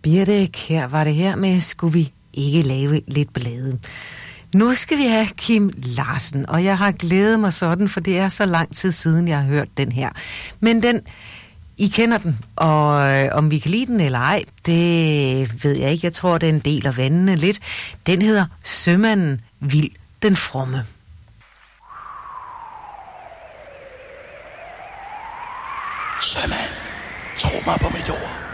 Birte Kjær var det her med, skulle vi ikke lave lidt ballade. Nu skal vi have Kim Larsen, og jeg har glædet mig sådan, for det er så lang tid siden, jeg har hørt den her. Men I kender den, og om vi kan lide den eller ej, det ved jeg ikke. Jeg tror, det er en del af vandene lidt. Den hedder Sømanden Vild den Fromme. Sømand, tro mig på mit ord.